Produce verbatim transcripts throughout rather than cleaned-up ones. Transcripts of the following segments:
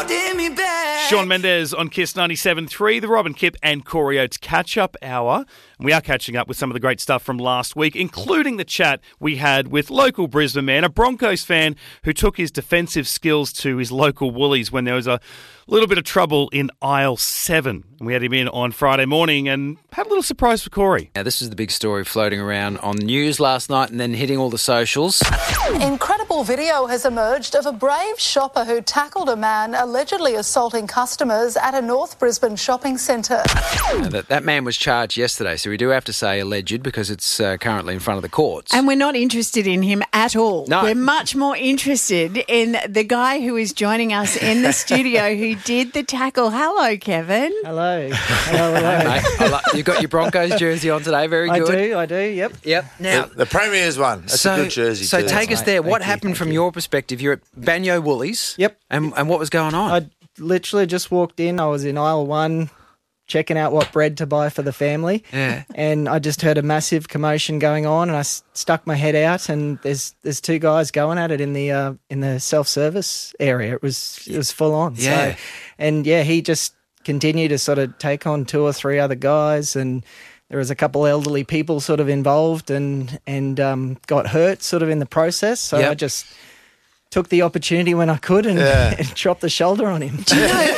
holding me back. Shawn Mendes on Kiss ninety-seven point three, the Robin Kipp and Corey Oates catch-up hour. And we are catching up with some of the great stuff from last week, including the chat we had with local Brisbane man, a Broncos fan who took his defensive skills to his local Woolies when there was a little bit of trouble in aisle seven. And we had him in on Friday morning and had a little surprise for Corey. Now, this is the big story floating around on the news last night and then hitting all the socials. Incredible video has emerged of a brave shopper who tackled a man allegedly assaulting customers at a North Brisbane shopping centre. Now, that, that man was charged yesterday, so we do have to say alleged because it's uh, currently in front of the courts. And we're not interested in him at all. No. We're much more interested in the guy who is joining us in the studio who did the tackle. Hello, Kevin. Hello. Hello, hello. Mate, I like, you've got your Broncos jersey on today. Very I good. do, I do, yep. Yep. Now, The, the Premier's one. That's so, a good jersey So too. take us mate. there. What Thank you, happened thank from you. your perspective? You're at Banyo Woolies. Yep. And, and what was going on? I literally just walked in. I was in aisle one checking out what bread to buy for the family. Yeah. And I just heard a massive commotion going on and I s- stuck my head out and there's there's two guys going at it in the uh, in the self-service area. It was it was full on. Yeah. So, and yeah, he just continued to sort of take on two or three other guys and there was a couple elderly people sort of involved and and um, got hurt sort of in the process. So Yep. I just took the opportunity when I could and, Yeah. and chopped the shoulder on him.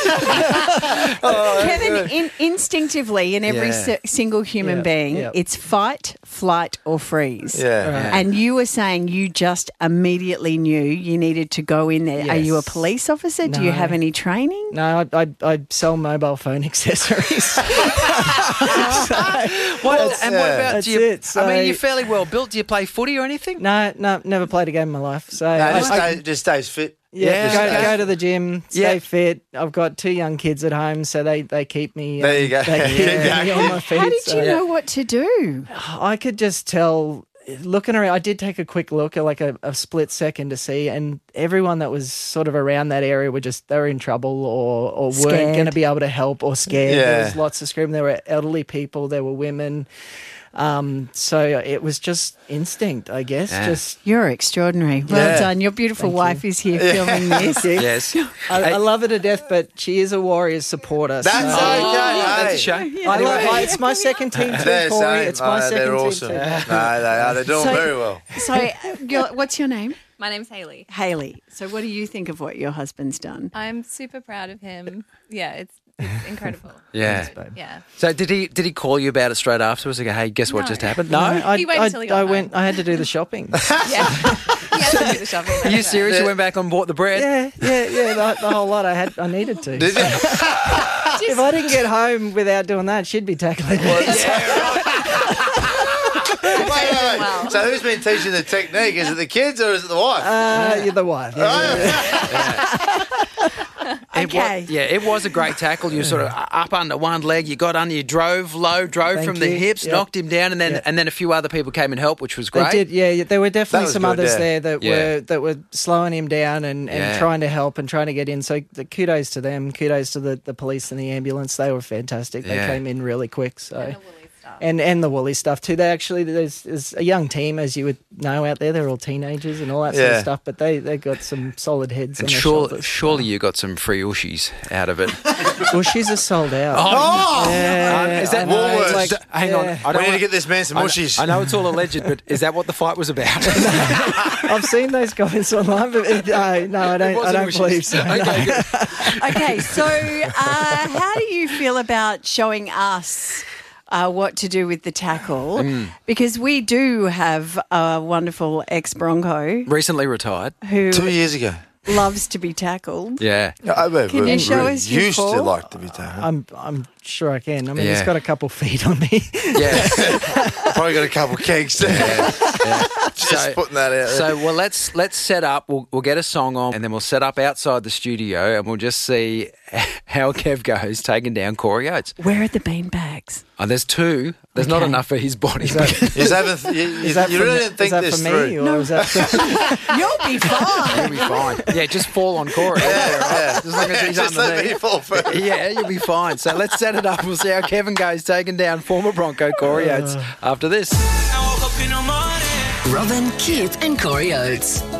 Kevin, in, instinctively, in every Yeah. si- single human Yeah, being, yeah. it's fight, flight, or freeze. Yeah. Right. And you were saying you just immediately knew you needed to go in there. Are you a Yes. police officer? Do you No. have any training? No, I, I, I sell mobile phone accessories. What, and what yeah. about That's do you? it, I mean, so- you're fairly well built. Do you play footy or anything? no, no, never played a game in my life. So No, I, just, I- stay, just stays fit. yeah, Yeah, go, okay. go to the gym, stay Yeah. fit. I've got two young kids at home, so they, they keep me. There um, you go. They keep Yeah. me on my feet. How did so- you know what to do? I could just tell. Looking around, I did take a quick look, like a, a split second to see, and everyone that was sort of around that area were just they were in trouble or or weren't Scared. going to be able to help or scared. There Yeah. was lots of screaming. There were elderly people. There were women. Um, so it was just instinct, I guess. Yeah. Just You're extraordinary. Well Yeah. done. Your beautiful Thank wife is here filming this. Yes. I, Hey, I love her to death, but she is a Warriors supporter. That's so- okay. that's hey. a shame. I love, I, it's my second team too, They're Corey. same. It's my Oh, second they're team awesome. too. No, they are. They're doing So- very well. So, uh, your- what's your name? My name's Hayley. Haley. So, what do you think of what your husband's done? I'm super proud of him. Yeah, it's it's incredible. Yeah. Yeah. So did he did he call you about it straight afterwards? Like, hey, guess what No. just happened? No, No. I, He waited I, till he I got went. home. I had to do the shopping. Yeah. He has to do the shopping. Are you that's serious? right. You went back and bought the bread? yeah, yeah, yeah. The, the whole lot. I had. I needed to. Did you? If I didn't get home without doing that, she'd be tackling me. Wait, wait, wait. Well. So who's been teaching the technique? Is it the kids or is it the wife? Uh, you're the wife. Yeah, yeah, yeah. It wa- Okay. yeah, it was a great tackle. You were sort of up under one leg, you got under, you drove low, drove Thank from the you. hips, Yep. knocked him down, and then Yep. and then a few other people came and helped, which was They great. did, yeah, yeah. There were That definitely was some good, others yeah. there that Yeah. were that were slowing him down and, and Yeah. trying to help and trying to get in. So the kudos to them, kudos to the, the police and the ambulance. They were fantastic. They Yeah. came in really quick. So. And the Woolies stuff. And and the Woolly stuff too. They actually there's, there's a young team, as you would know out there. They're all teenagers and all that sort Yeah. of stuff. But they they got some solid heads And on their sure, shoulders. surely you got some free ushies out of it. Well, she's a sold out. Oh! Yeah, Um, is that I know, Woolworths? it's like- Hang on, yeah. I We don't need to wanna- get this man some I- mushies. I know it's all alleged, but is that what the fight was about? I've seen those comments online, but it, no, no, I don't. I wasn't don't wishes. believe so. no. Okay, good. Okay, so uh, how do you feel about showing us uh, what to do with the tackle? Because we do have a wonderful ex-Bronco Recently retired. who Two years ago. loves to be tackled. Yeah. I mean, Can we- you show we us your used to fall? like to be taken. I'm I'm sure I can. I mean, Yeah. he's got a couple feet on me. Yeah. Probably got a couple kegs there. Just So- putting that out there. So well, let's let's set up. We'll we'll get a song on, and then we'll set up outside the studio, and we'll just see how Kev goes taking down Corey Oates. Where are the beanbags? Oh, there's two. There's not Okay. enough for his body. you haven't, you, you, Is that you for, really me- didn't think is that this for through. me, or is that for, You'll be fine. You'll be fine. Yeah, just fall on Corey. Yeah, yeah. As long as he's Just let me underneath. fall first. Yeah, you'll be fine. So let's set it up. We'll see how Kevin goes taking down former Bronco Corey Oates after this. I woke up in the morning. Robin, Kipp and Corey Oates.